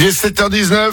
Il est 7h19.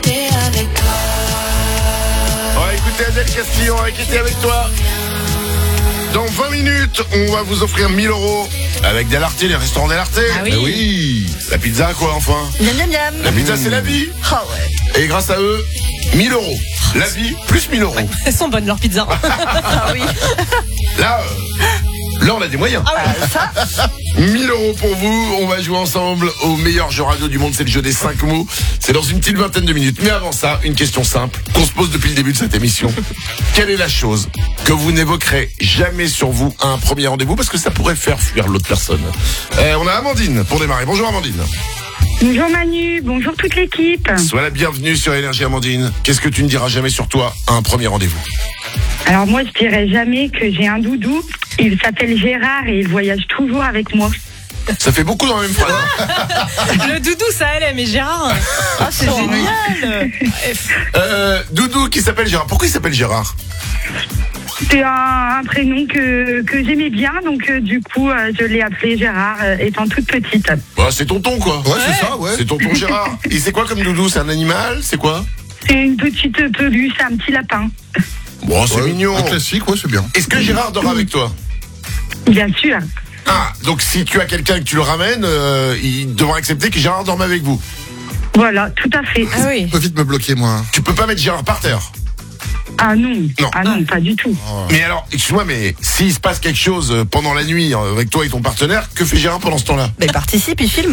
On va écouter Adèle Castillon, on va quitter avec toi. Dans 20 minutes, on va vous offrir 1000 € avec Delarté, les restaurants Delarté. Ah oui. Oui. La pizza, quoi, enfin. Miam, miam, miam. La pizza, c'est la vie. Oh ouais. Et grâce à eux, 1000 €. La vie, plus 1000 €. Elles sont bonnes, leurs pizzas. Ah oui. Là, on a des moyens. Ah ouais, ça. 1000 € pour vous, on va jouer ensemble au meilleur jeu radio du monde, c'est le jeu des 5 mots. C'est dans une petite vingtaine de minutes. Mais avant ça, une question simple qu'on se pose depuis le début de cette émission. Quelle est la chose que vous n'évoquerez jamais sur vous à un premier rendez-vous parce que ça pourrait faire fuir l'autre personne? On a Amandine pour démarrer. Bonjour Amandine. Bonjour Manu, bonjour toute l'équipe. Sois la bienvenue sur Énergie Amandine. Qu'est-ce que tu ne diras jamais sur toi à un premier rendez-vous? Alors moi je dirais jamais que j'ai un doudou. Il s'appelle Gérard et il voyage toujours avec moi. Ça fait beaucoup dans la même phrase. Le doudou, ça allait, mais Gérard. Ah, c'est génial. Doudou qui s'appelle Gérard. Pourquoi il s'appelle Gérard? C'est un prénom que j'aimais bien, donc du coup je l'ai appelé Gérard étant toute petite. Bah, c'est tonton quoi. Ouais, c'est ça, ouais. C'est tonton Gérard. Et c'est quoi comme doudou? C'est un animal? C'est quoi? C'est une petite peluche, un petit lapin. Bon, c'est mignon. Un classique, ouais, c'est bien. Est-ce que Gérard dort avec toi? Bien sûr. Ah, donc si tu as quelqu'un que tu le ramènes, il devra accepter que Gérard dorme avec vous. Voilà, tout à fait. Ah oui. Je peux vite me bloquer, moi. Tu peux pas mettre Gérard par terre. Ah non, Non. ah non, pas du tout. Mais alors, excuse-moi, mais s'il se passe quelque chose pendant la nuit avec toi et ton partenaire, que fait Gérard pendant ce temps-là? Mais il participe, il filme.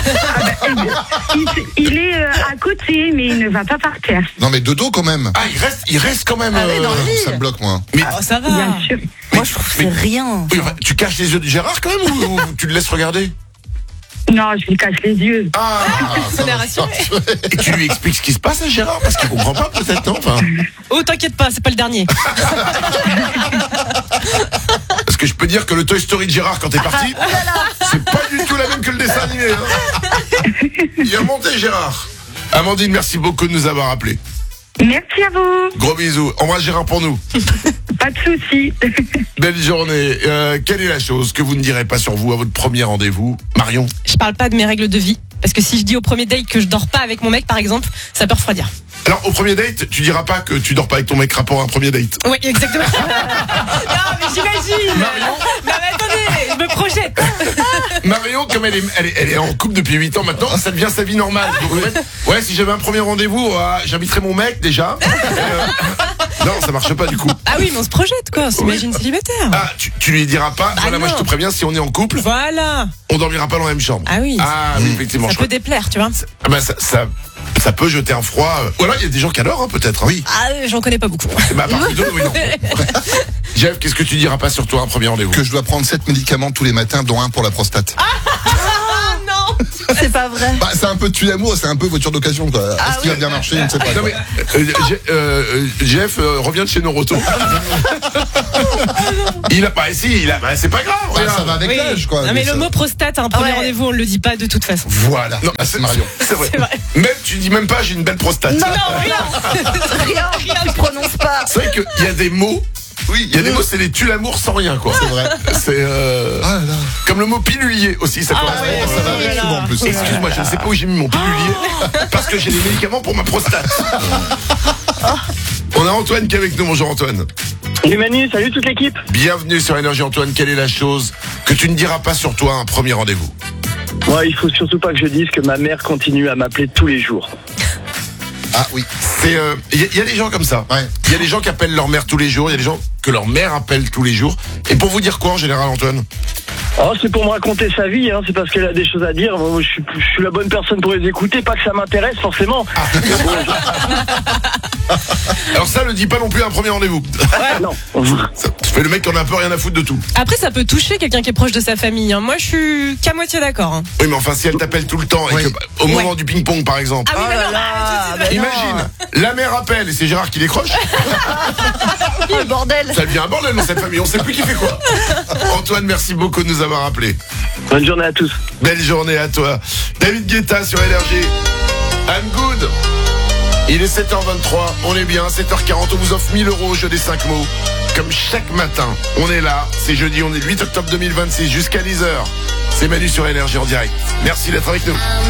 Il est à côté, mais il ne va pas par terre. Non, mais de dos, quand même. Ah, il reste quand même. Ah ouais, dans le lit. Ça me bloque, moi. Mais, Oh, ça va. Bien sûr. Moi, je trouve que c'est rien. oui, enfin, tu caches les yeux de Gérard quand même ou tu le laisses regarder? Non, je lui cache les yeux. Ah, On est rassuré. et tu lui expliques ce qui se passe à Gérard parce qu'il comprend pas peut-être, non? Enfin, Oh, t'inquiète pas, c'est pas le dernier. parce que je peux dire que le Toy Story de Gérard quand t'es parti, c'est pas du tout la même que le dessin animé. Hein. Il a monté Gérard. Amandine, merci beaucoup de nous avoir appelés. Merci à vous. Gros bisous. Embrasse Gérard pour nous. Pas de soucis. Belle journée. Quelle est la chose que vous ne direz pas sur vous à votre premier rendez-vous? Marion? Je parle pas de mes règles de vie. Parce que si je dis au premier date que je dors pas avec mon mec, par exemple, ça peut refroidir. Alors, au premier date, tu diras pas que tu dors pas avec ton mec rapport à un premier date. Oui, exactement. Non, mais j'imagine. Non, mais attendez, je me projette. Marion, comme elle est en couple depuis 8 ans maintenant, ça devient sa vie normale. Donc, ouais, si j'avais un premier rendez-vous, j'inviterais mon mec déjà. Non, ça marche pas du coup. Ah oui, mais on se projette, quoi. On s'imagine célibataire. Ah, tu lui diras pas, voilà, moi non. je te préviens, si on est en couple, Voilà. on dormira pas dans la même chambre. Ah oui. Ah oui, effectivement. Ça je peut crois- déplaire, tu vois. Ah bah, ça peut jeter un froid. Ou alors il y a des gens qui adorent, hein, peut-être. Hein. Oui. Ah, j'en connais pas beaucoup. Bah, à part plutôt, oui, non. Jeff, qu'est-ce que tu diras pas sur toi à un premier rendez-vous? Que je dois prendre 7 médicaments tous les matins, dont un pour la prostate. Ah non. C'est pas vrai. Bah, c'est un peu de tue l'amour, c'est un peu voiture d'occasion, quoi. Est-ce qu'il va bien marcher? Je ne sais pas. Non mais Jeff revient de chez Noroto. C'est pas grave. Bah, regarde. ça va avec Oui. l'âge, quoi. Non, mais ça- le mot prostate, un premier rendez-vous, on le dit pas de toute façon. Voilà. Non, c'est Marion. C'est vrai. C'est vrai. Même tu dis même pas j'ai une belle prostate. Non, rien. Rien, tu prononces pas. C'est vrai qu'il y a des mots. Oui, il y a des mots, c'est les tue l'amour sans rien, quoi. C'est vrai. C'est Ah là là. comme le mot pilulier aussi, ça commence. ouais, Ça va avec voilà. souvent, en plus. Excuse-moi, je ne sais pas où j'ai mis mon pilulier parce que j'ai des médicaments pour ma prostate. On a Antoine qui est avec nous. Bonjour Antoine. Salut Manu, salut toute l'équipe. Bienvenue sur Énergie Antoine. Quelle est la chose que tu ne diras pas sur toi à un premier rendez-vous? Moi, il faut surtout pas que je dise que ma mère continue à m'appeler tous les jours. Ah oui. C'est il y a des gens comme ça. Ouais. Il y a des gens qui appellent leur mère tous les jours. Il y a des gens que leur mère appelle tous les jours. Et pour vous dire quoi en général, Antoine? Oh, c'est pour me raconter sa vie, hein. C'est parce qu'elle a des choses à dire. Moi, je suis la bonne personne pour les écouter, pas que ça m'intéresse forcément. Alors ça, le dis pas non plus à un premier rendez-vous. Non. Ça fait le mec qui en a un peu rien à foutre de tout. Après, ça peut toucher quelqu'un qui est proche de sa famille. Hein. Moi, je suis qu'à moitié d'accord. Hein. Oui, mais enfin, si elle t'appelle tout le temps et Oui. que, au moment du ping-pong, par exemple. Ah oui, mais non. Imagine, la mère appelle et c'est Gérard qui décroche. Le bordel. Ça devient un bordel dans cette famille. On sait plus qui fait quoi. Antoine, merci beaucoup de nous avoir appelés. Bonne journée à tous. Belle journée à toi. David Guetta sur Énergie. I'm good. Il est 7h23. On est bien. 7h40. On vous offre 1000 € au jeu des 5 mots. Comme chaque matin, on est là. C'est jeudi. On est le 8 octobre 2026 jusqu'à 10h. C'est Manu sur Énergie en direct. Merci d'être avec nous.